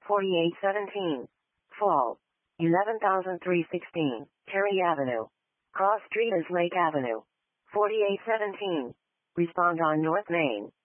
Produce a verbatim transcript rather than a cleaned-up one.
forty-eight seventeen. Fall. eleven thousand three hundred sixteen. Terry Avenue. Cross Street is Lake Avenue. forty-eight seventeen. Respond on North Main.